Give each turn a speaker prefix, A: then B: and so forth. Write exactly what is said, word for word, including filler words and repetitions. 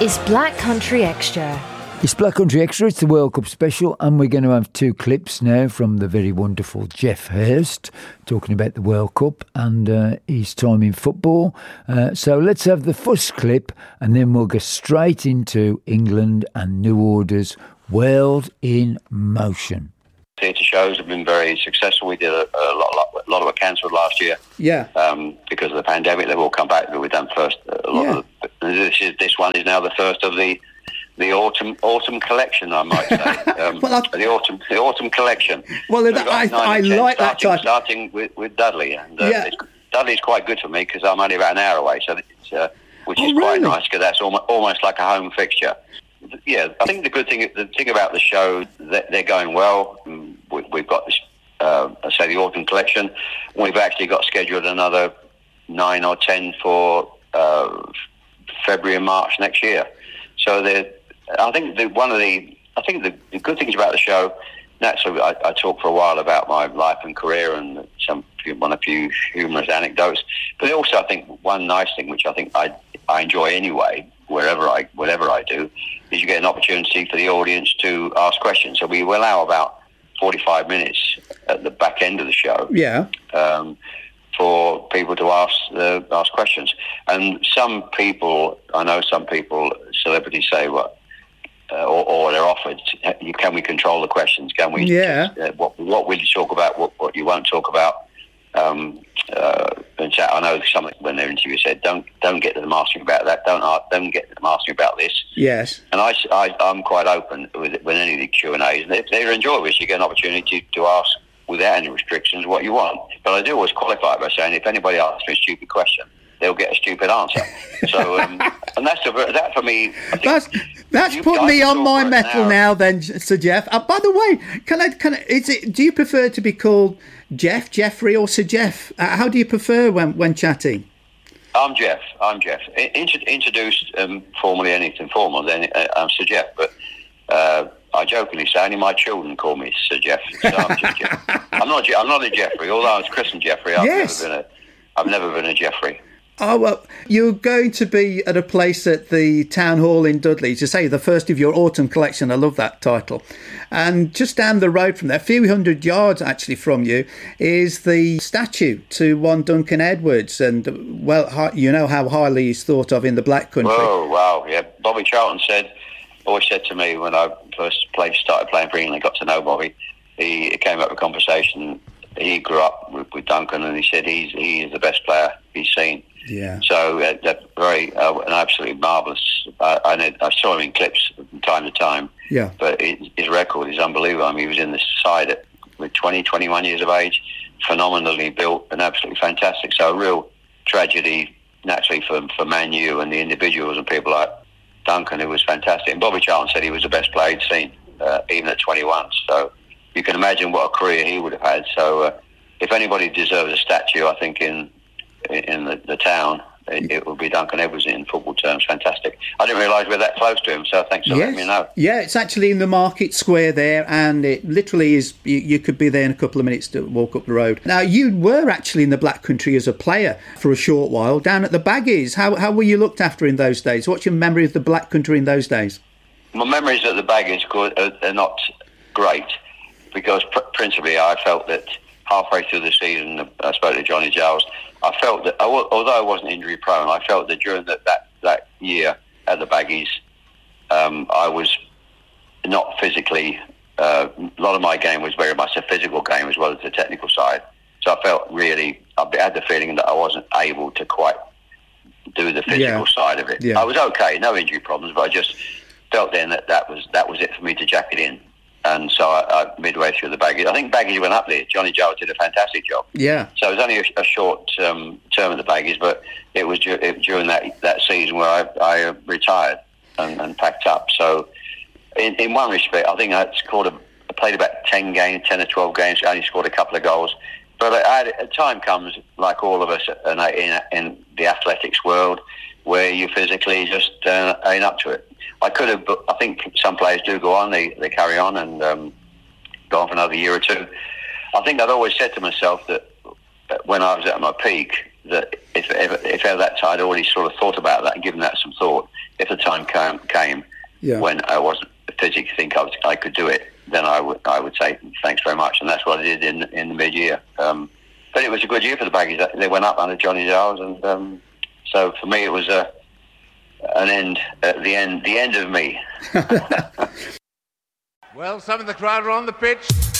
A: is Black Country Extra.
B: It's Black Country Extra, it's the World Cup special, and we're going to have two clips now from the very wonderful Geoff Hurst talking about the World Cup and uh, his time in football. Uh, so let's have the first clip and then we'll go straight into England and New Order's World in Motion.
C: Theatre shows have been very successful. We did a, a lot, lot, a lot of it cancelled last year.
B: Yeah.
C: Um, because of the pandemic, they've all come back. But we've done first. A lot
B: Yeah.
C: of the, this is this one is now the first of the the autumn autumn collection, I might say. Um,
B: Well, I-
C: the autumn the autumn collection.
B: Well,
C: So we've
B: that-
C: got
B: I-
C: nine
B: I
C: and ten,
B: like that
C: starting,
B: title.
C: Starting with, with Dudley, and uh,
B: Yeah.
C: it's, Dudley's quite good for me because I'm only about an hour away, so it's, uh, which
B: Oh,
C: is quite
B: really?
C: nice because that's almost, almost like a home fixture. Yeah, I think the good thing, the thing about the show, that they're going well. Mm, we, we've got this, uh, I say, the autumn collection. We've actually got scheduled another nine or ten for uh, February and March next year. So they're, I think the, one of the, I think the, the good things about the show. Naturally, I, I talked for a while about my life and career and some one a few humorous anecdotes. But also, I think one nice thing, which I think I I enjoy anyway, wherever I whatever I do, is you get an opportunity for the audience to ask questions. So we will allow about forty-five minutes at the back end of the show.
B: Yeah.
C: Um, for people to ask uh, ask questions, and some people, I know some people, celebrities say, "Well." Uh, or, or they're offered, can we control the questions? Can we?
B: Yeah.
C: Uh, what what will you talk about? What what you won't talk about? Um, uh, and so I know some when their interview said, "Don't don't get them asking about that. Don't ask, don't get them asking about this."
B: Yes.
C: And I, I I'm quite open with with any of the Q and A's. If they're enjoyable, you get an opportunity to, to ask without any restrictions what you want. But I do always qualify it by saying, if anybody asks me a stupid question, they'll get a stupid answer. So, um, and that's a, that for me. I think
B: That's that's
C: you
B: put
C: guys
B: me
C: can
B: on
C: talk
B: my
C: for an
B: mettle
C: hour.
B: now, then, Sir Geoff. Uh, by the way, can I? Can I? Is it? Do you prefer to be called Geoff, Jeffrey, or Sir Geoff? Uh, how do you prefer when when chatting?
C: I'm Geoff. I'm Geoff. I- Intro- introduced um, formally anything formal, then uh, I'm Sir Geoff. But uh, I jokingly say only my children call me Sir Geoff. So I'm just Geoff. I'm not. Je- I'm not a Jeffrey. Although I was christened Jeffrey, I've
B: Yes.
C: never been a. I've never been a Jeffrey.
B: Oh, well, you're going to be at a place at the Town Hall in Dudley, to say the first of your autumn collection. I love that title. And just down the road from there, a few hundred yards actually from you, is the statue to one Duncan Edwards. And, well, hi- you know how highly he's thought of in the Black Country.
C: Oh, wow. Yeah. Bobby Charlton said, always said to me when I first played, started playing for England, got to know Bobby, he it came up with a conversation. He grew up with, with Duncan, and he said he's he is the best player he's seen.
B: Yeah.
C: So uh, that's very, uh, an absolutely marvellous. I, I, know, I saw him in clips from time to time.
B: Yeah.
C: But it, his record is unbelievable. I mean, he was in the side at, with twenty, twenty-one years of age, phenomenally built and absolutely fantastic. So a real tragedy, naturally, for, for Man U and the individuals and people like Duncan, who was fantastic. And Bobby Charlton said he was the best player he'd seen, uh, even at twenty-one. So you can imagine what a career he would have had. So uh, if anybody deserves a statue, I think in in the, the town, it, it would be Duncan Edwards in football terms. Fantastic. I didn't realise we're that close to him, so thanks for letting me know.
B: Yeah, it's actually in the market square there, and it literally is, you, you could be there in a couple of minutes to walk up the road. Now, you were actually in the Black Country as a player for a short while, down at the Baggies. How, how were you looked after in those days? What's your memory of the Black Country in those days?
C: My memories at the Baggies are, are not great, because pr- principally I felt that halfway through the season, I spoke to Johnny Giles, I felt that, although I wasn't injury prone, I felt that during that, that, that year at the Baggies, um, I was not physically, uh, a lot of my game was very much a physical game as well as the technical side. So I felt really, I had the feeling that I wasn't able to quite do the physical
B: Yeah.
C: side of it.
B: Yeah.
C: I was okay, no injury problems, but I just felt then that that was, that was it for me to jack it in. And so I, I midway through the Baggies, I think Baggies went up there. Johnny Giles did a fantastic job.
B: Yeah.
C: So it was only a, a short um, term at the Baggies, but it was dur- it, during that that season where I, I uh, retired and, and packed up. So in, in one respect, I think I scored a, I played about ten games, ten or twelve games. I only scored a couple of goals. But I had, a time comes, like all of us in, in, in the athletics world, where you physically just uh, ain't up to it. I could have, but I think some players do go on, they, they carry on and um, go on for another year or two. I think I'd always said to myself that, that when I was at my peak, that if, if, if ever that time I'd already sort of thought about that and given that some thought, if the time came, came
D: yeah.
C: when I wasn't physically think I, was, I could do it, then I would I would say thanks very much, and that's what I did in in the mid year. Um, but it was a good year for the Baggies. They went up under Johnny Giles, and um, so for me it was a an end at the end the end of me.
E: Well, some of the crowd are on the pitch.